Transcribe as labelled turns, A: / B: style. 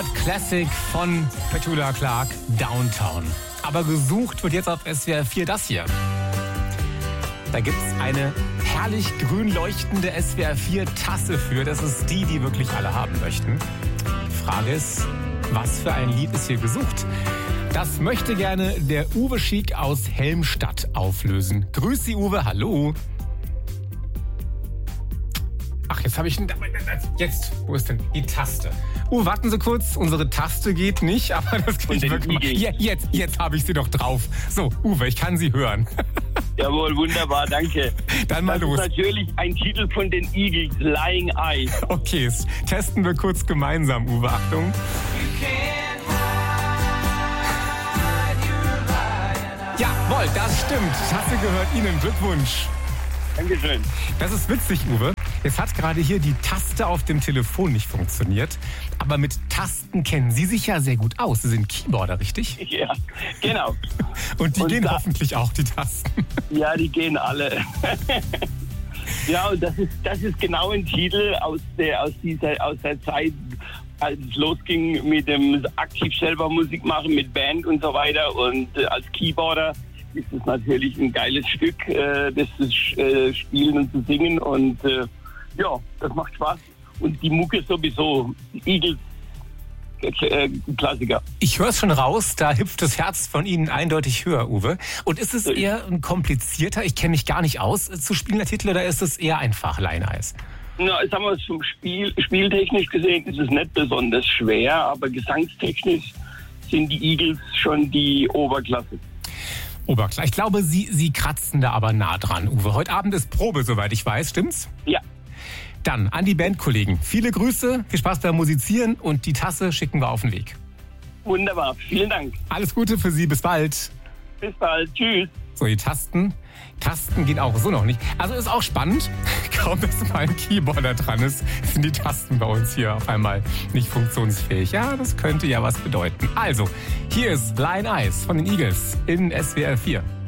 A: Classic von Petula Clark, Downtown. Aber gesucht wird jetzt auf SWR 4 das hier. Da gibt es eine herrlich grün leuchtende SWR 4 Tasse für. Das ist die wirklich alle haben möchten. Die Frage ist, was für ein Lied ist hier gesucht? Das möchte gerne der Uwe Schick aus Helmstadt auflösen. Grüß Sie, Uwe, hallo. Ach, jetzt habe ich... Jetzt, wo ist denn die Taste? Warten Sie kurz, unsere Taste geht nicht, aber das kriege ich wirklich mal. Jetzt habe ich sie doch drauf. So, Uwe, ich kann Sie hören.
B: Jawohl, wunderbar, danke.
A: Dann mal los.
B: Das ist natürlich ein Titel von den Eagles, Lying Eyes.
A: Okay, testen wir kurz gemeinsam, Uwe. Achtung. Jawohl, das stimmt. Tasse gehört Ihnen. Glückwunsch.
B: Dankeschön.
A: Das ist witzig, Uwe. Jetzt hat gerade hier die Taste auf dem Telefon nicht funktioniert. Aber mit Tasten kennen Sie sich ja sehr gut aus. Sie sind Keyboarder, richtig?
B: Ja, genau.
A: Und die gehen hoffentlich auch, die Tasten.
B: Ja, die gehen alle. Ja, und das ist genau ein Titel aus der Zeit, als es losging mit dem aktiv selber Musik machen, mit Band und so weiter. Und als Keyboarder ist es natürlich ein geiles Stück, das zu spielen und zu singen. Und ja, das macht Spaß. Und die Mucke sowieso, Eagles, Klassiker.
A: Ich höre es schon raus, da hüpft das Herz von Ihnen eindeutig höher, Uwe. Und ist es eher ein komplizierter, ich kenne mich gar nicht aus, zu spielender Titel, oder ist es eher einfach, Lying Eyes?
B: Na, sagen wir, zum spieltechnisch gesehen ist es nicht besonders schwer, aber gesangstechnisch sind die Eagles schon die Oberklasse.
A: Oberklasse. Ich glaube, Sie kratzen da aber nah dran, Uwe. Heute Abend ist Probe, soweit ich weiß, stimmt's?
B: Ja.
A: Dann an die Bandkollegen. Viele Grüße, viel Spaß beim Musizieren und die Tasse schicken wir auf den Weg.
B: Wunderbar, vielen Dank.
A: Alles Gute für Sie, bis bald.
B: Bis bald, tschüss.
A: So, die Tasten gehen auch so noch nicht. Also ist auch spannend, kaum dass mal ein Keyboarder dran ist, sind die Tasten bei uns hier auf einmal nicht funktionsfähig. Ja, das könnte ja was bedeuten. Also, hier ist Lying Eyes von den Eagles in SWR 4.